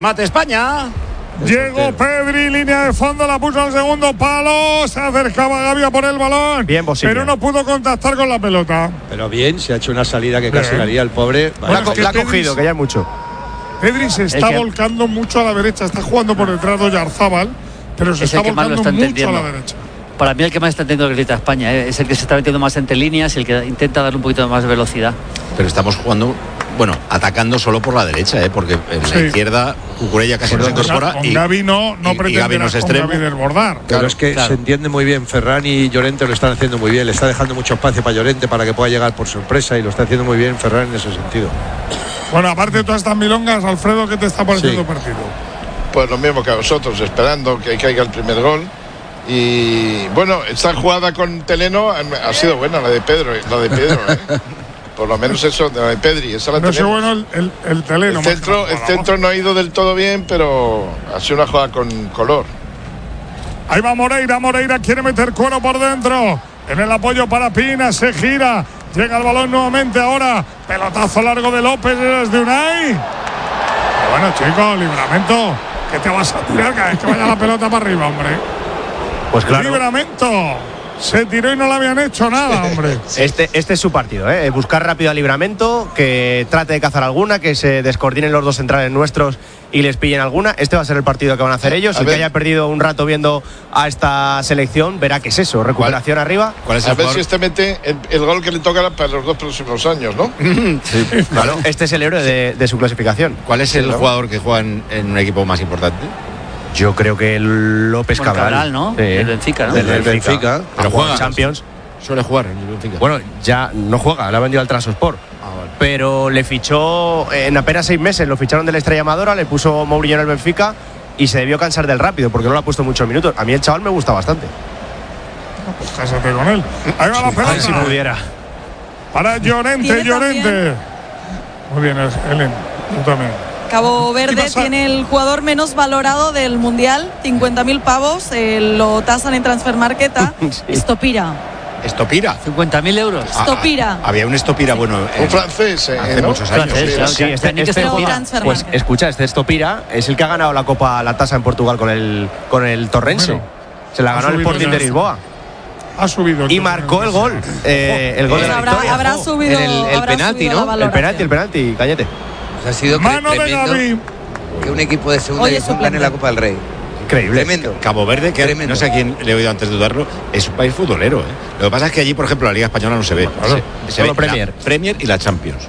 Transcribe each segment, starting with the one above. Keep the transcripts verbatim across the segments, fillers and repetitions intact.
Mate España. Llegó Pedri, línea de fondo, la puso al segundo palo, se acercaba Gavi a por el balón, bien posible, pero no pudo contactar con la pelota. Pero bien, se ha hecho una salida que bien. Casi haría el pobre. Bueno, la, es que la ha cogido, que ya es mucho. Pedri se está que... volcando mucho a la derecha, está jugando por detrás de Oyarzábal, pero se es está volcando está mucho a la derecha. Para mí el que más está entendiendo grita España, ¿eh? Es el que se está metiendo más entre líneas, el que intenta darle un poquito más de velocidad. Pero estamos jugando, bueno, atacando solo por la derecha, ¿eh? Porque en sí. la izquierda Cucurella casi no se incorpora. Con y Gavi no, no y, pretende y Gavi no es extremo. Gavi desbordar. Claro, claro, es que claro. se entiende muy bien. Ferran y Llorente lo están haciendo muy bien. Le está dejando mucho espacio para Llorente para que pueda llegar por sorpresa y lo está haciendo muy bien Ferran en ese sentido. Bueno, aparte de todas estas milongas, Alfredo, ¿qué te está pareciendo el sí. partido? Pues lo mismo que a vosotros, esperando que caiga el primer gol. Y bueno, esta jugada con Teleno ha sido buena, la de Pedro, la de Pedro, ¿eh? Por lo menos eso, de la de Pedri. Esa la no ha sido bueno el, el, el Teleno. El centro, el centro no ha ido del todo bien, pero ha sido una jugada con color. Ahí va Moreira, Moreira quiere meter cuero por dentro. En el apoyo para Pina, se gira. Llega el balón nuevamente ahora. Pelotazo largo de López desde Unai. Pero bueno, chicos, Livramento, ¿qué te vas a tirar cada vez que vaya la pelota para arriba, hombre? Pues claro. Livramento se tiró y no le habían hecho nada, hombre. Este, este es su partido, ¿eh? Buscar rápido a Livramento, que trate de cazar alguna, que se descoordinen los dos centrales nuestros y les pillen alguna. Este va a ser el partido que van a hacer ellos. El que haya perdido un rato viendo a esta selección verá que es eso, recuperación ¿Cuál? arriba. ¿Cuál es el a ver si este mete el, el gol que le toca para los dos próximos años, ¿no? Sí, claro. Este es el héroe de, de su clasificación. ¿Cuál es el ¿no? jugador que juega en, en un equipo más importante? Yo creo que el López bueno, Cabral, Cabral, ¿no? Sí. El Benfica, ¿no? Del el Benfica. Benfica. Pero juega en Champions. Suele jugar en el Benfica. Bueno, ya no juega, le ha vendido al Trabzonspor. Ah, vale. Pero le fichó en apenas seis meses, lo ficharon de la Estrella Amadora, le puso Mourinho en el Benfica y se debió cansar del rápido porque no lo ha puesto muchos minutos. A mí el chaval me gusta bastante. No, pues cásate con él. Ahí va la pelota. A ver si pudiera. Para Llorente, Llorente. Muy bien, Helen, tú también. Cabo Verde tiene el jugador menos valorado del Mundial, cincuenta mil pavos, eh, lo tasan en Transfer Market a sí. Estopira. ¿Estopira? cincuenta mil euros. Estopira. Ah, había un Estopira, bueno. Un francés, eh, hace ¿no? muchos años. Francés, claro, sí, este, este, este, este pues escucha, este Estopira es el que ha ganado la Copa La Tasa en Portugal con el, con el Torrense. Bueno, se la ganó el Sporting de Lisboa. Ha subido y marcó el gol eh, el gol pues de la habrá, victoria habrá subido el, el habrá penalti, subido ¿no? El penalti, el penalti, Cañete. Pues ha sido mano tremendo de Gavi. Que un equipo de segunda Oye, división gane la Copa del Rey. Increíble. Tremendo. Cabo Verde, que Tremendo. no sé a quién le he oído antes de dudarlo, es un país futbolero, ¿eh? Lo que pasa es que allí, por ejemplo, la Liga Española no se ve. Claro. Se, se Solo ve Premier. La Premier y la Champions.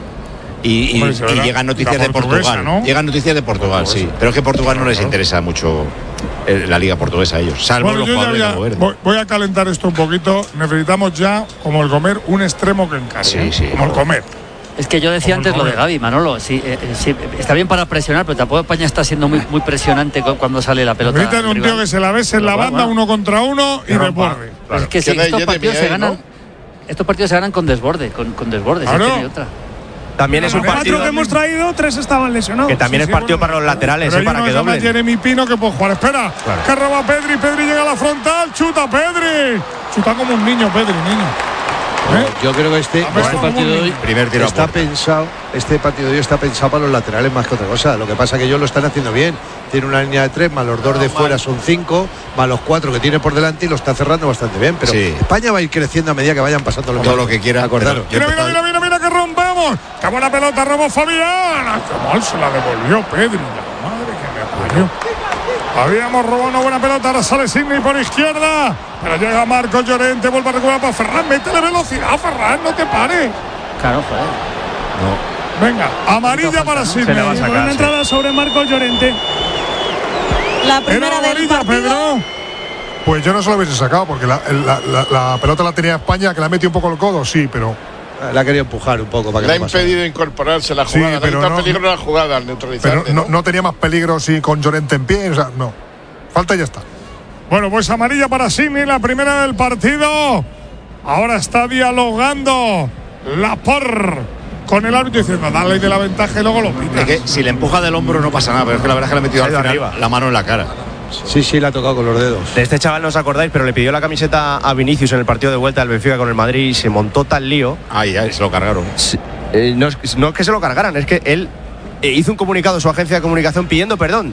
Y, y, Hombre, y llegan noticias de Portugal. ¿No? Llegan noticias de Portugal, sí. Pero es que Portugal no les interesa mucho la Liga portuguesa a ellos, salvo bueno, los yo jugadores ya, de Cabo Verde. Voy, voy a calentar esto un poquito. Necesitamos ya, como el comer, un extremo que encargue. Sí, sí. Como el comer. Es que yo decía antes lo de Gavi, Manolo. Sí, eh, sí, está bien para presionar, pero tampoco España está siendo muy, muy presionante cuando sale la pelota. Necesitan un tío que se la bese en la banda, uno contra uno y desborde. Claro. Es que sí, estos partidos se ganan. Estos partidos se ganan con desborde, con, con desborde. Claro. Si hay otra. También es un partido. Cuatro que hemos traído, tres estaban lesionados. Que también sí, es sí, partido bueno, para los laterales, pero eh, para que doblen. Jeremy Pino que puede jugar. Espera, claro. Que roba Pedri. Pedri llega a la frontal. Chuta Pedri. Chuta como un niño, Pedri, niño. ¿Eh? Yo creo que este, ver, este partido de hoy primer tiro está pensado, este partido de hoy está pensado para los laterales más que otra cosa. Lo que pasa es que ellos lo están haciendo bien. Tiene una línea de tres, más los dos de fuera son cinco, más los cuatro que tiene por delante y lo está cerrando bastante bien. Pero sí. España va a ir creciendo a medida que vayan pasando los todo lo que quiera. Acordaros. Mira, mira, mira, mira, mira que rompemos. Qué buena pelota robó Fabián. Qué mal se la devolvió Pedri. La madre que me parió. Habíamos robado una buena pelota, ahora sale Sidney por izquierda, pero llega Marcos Llorente, vuelve a recuperar para Ferran, métele velocidad, Ferran, no te pares. Claro, joder. No. Venga, amarilla para Sidney. Buena entrada sobre Marcos Llorente. La primera ¿Era del amarilla, partido. Pedro? Pues yo no se lo hubiese sacado, porque la, la, la, la pelota la tenía España, que la metió un poco el codo, sí, pero Le ha querido empujar un poco para que le ha no impedido pase. incorporarse la Sí, jugada. pero No, no- peligro la jugada al neutralizar. pero no, no tenía más peligro si con Llorente en pie, o sea, no. Falta y ya está. Bueno, pues amarilla para Sidney, la primera del partido. Ahora está dialogando Laporte con el árbitro diciendo, dale de la ventaja y luego lo pita. Es que si le empuja del hombro no pasa nada, pero es que la verdad es que le ha metido al final arriba. la mano en la cara. Sí, sí, le ha tocado con los dedos. De este chaval no os acordáis, pero le pidió la camiseta a Vinicius en el partido de vuelta del Benfica con el Madrid y se montó tal lío. Ay, ay, se lo cargaron. Eh, no, es, no es que se lo cargaran, es que él hizo un comunicado su agencia de comunicación pidiendo perdón